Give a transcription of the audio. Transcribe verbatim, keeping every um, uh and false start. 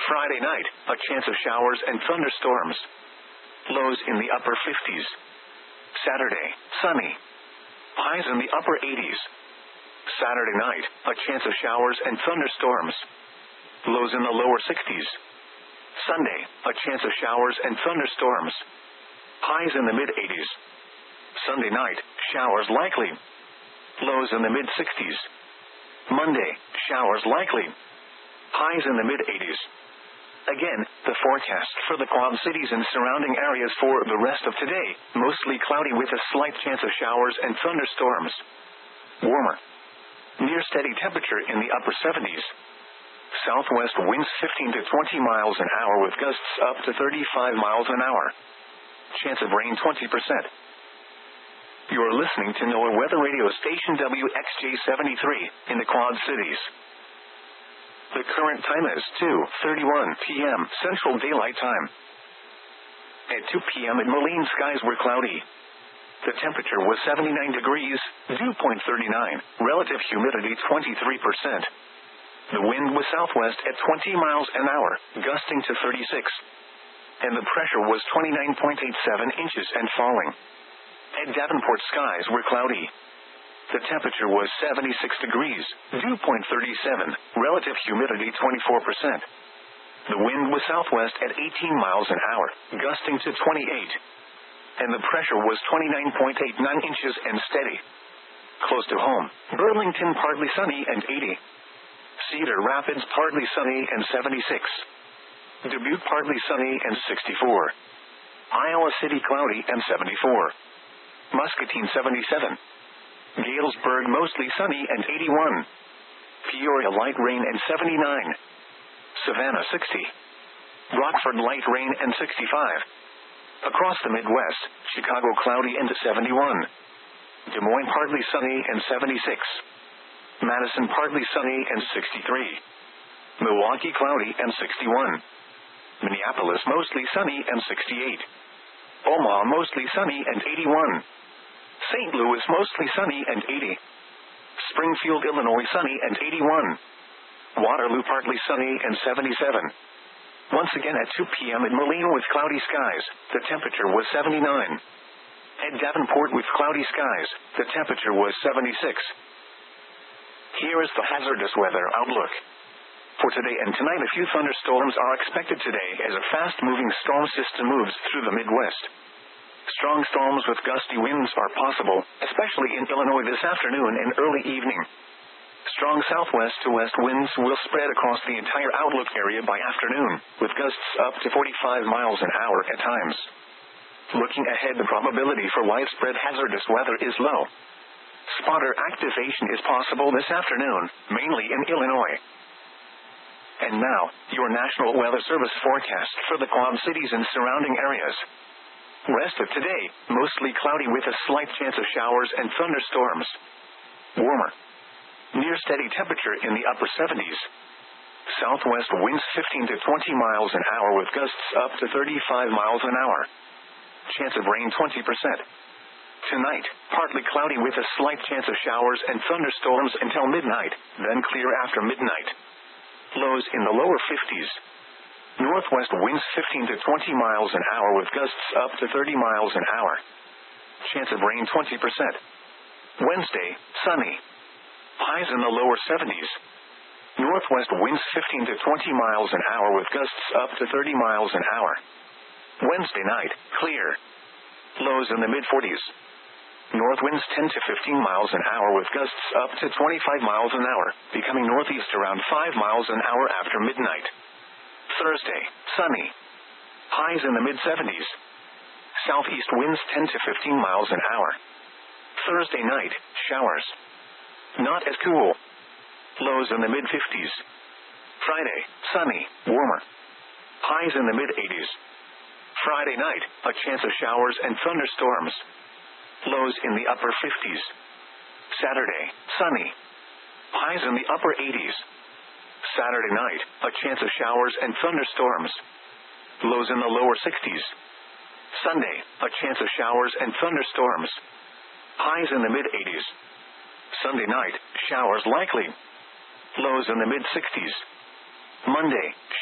Friday night, a chance of showers and thunderstorms. Lows in the upper fifties. Saturday, sunny. Highs in the upper eighties. Saturday night, a chance of showers and thunderstorms. Lows in the lower sixties. Sunday, a chance of showers and thunderstorms. Highs in the mid-eighties. Sunday night, showers likely. Lows in the mid-sixties. Monday, showers likely. Highs in the mid-eighties. Again, the forecast for the Quad Cities and surrounding areas for the rest of today, mostly cloudy with a slight chance of showers and thunderstorms. Warmer. Near steady temperature in the upper seventies. Southwest winds fifteen to twenty miles an hour with gusts up to thirty-five miles an hour. Chance of rain twenty percent. You're listening to NOAA Weather Radio Station W X J seventy-three in the Quad Cities. The current time is two thirty-one p.m. Central Daylight Time. At two p.m. in Moline, skies were cloudy. The temperature was seventy-nine degrees, dew point thirty-nine, relative humidity twenty-three percent. The wind was southwest at twenty miles an hour, gusting to thirty-six. And the pressure was twenty-nine point eight seven inches and falling. At Davenport, skies were cloudy. The temperature was seventy-six degrees, dew point thirty-seven, relative humidity twenty-four percent. The wind was southwest at eighteen miles an hour, gusting to twenty-eight. And the pressure was twenty-nine point eight nine inches and steady. Close to home, Burlington partly sunny and eighty. Cedar Rapids partly sunny and seventy-six. Dubuque partly sunny and sixty-four. Iowa City cloudy and seventy-four. Muscatine seventy-seven. Galesburg mostly sunny and eighty-one. Peoria light rain and seventy-nine. Savannah sixty. Rockford light rain and sixty-five. Across the Midwest, Chicago cloudy and seventy-one. Des Moines partly sunny and seventy-six. Madison partly sunny and sixty-three. Milwaukee cloudy and sixty-one. Minneapolis mostly sunny and sixty-eight. Omaha mostly sunny and eighty-one. Saint Louis mostly sunny and eighty. Springfield, Illinois sunny and eighty-one. Waterloo partly sunny and seventy-seven. Once again at two p.m. in Moline with cloudy skies, the temperature was seventy-nine. At Davenport with cloudy skies, the temperature was seventy-six. Here is the hazardous weather outlook. For today and tonight, a few thunderstorms are expected today as a fast-moving storm system moves through the Midwest. Strong storms with gusty winds are possible, especially in Illinois this afternoon and early evening. Strong southwest to west winds will spread across the entire outlook area by afternoon, with gusts up to forty-five miles an hour at times. Looking ahead, the probability for widespread hazardous weather is low. Spotter activation is possible this afternoon, mainly in Illinois. And now, your National Weather Service forecast for the Quad Cities and surrounding areas. Rest of today, mostly cloudy with a slight chance of showers and thunderstorms. Warmer. Near steady temperature in the upper seventies. Southwest winds fifteen to twenty miles an hour with gusts up to thirty-five miles an hour. Chance of rain twenty percent. Tonight, partly cloudy with a slight chance of showers and thunderstorms until midnight, then clear after midnight. Lows in the lower fifties. Northwest winds fifteen to twenty miles an hour with gusts up to thirty miles an hour. Chance of rain twenty percent. Wednesday, sunny. Highs in the lower seventies. Northwest winds fifteen to twenty miles an hour with gusts up to thirty miles an hour. Wednesday night, clear. Lows in the mid-forties. North winds ten to fifteen miles an hour with gusts up to twenty-five miles an hour, becoming northeast around five miles an hour after midnight. Thursday, sunny. Highs in the mid-seventies. Southeast winds ten to fifteen miles an hour. Thursday night, showers. Not as cool. Lows in the mid-fifties. Friday, sunny, warmer. Highs in the mid-eighties. Friday night, a chance of showers and thunderstorms. Lows in the upper fifties. Saturday, sunny. Highs in the upper eighties. Saturday night, a chance of showers and thunderstorms. Lows in the lower sixties. Sunday, a chance of showers and thunderstorms. Highs in the mid-eighties. Sunday night, showers likely. Lows in the mid-sixties. Monday,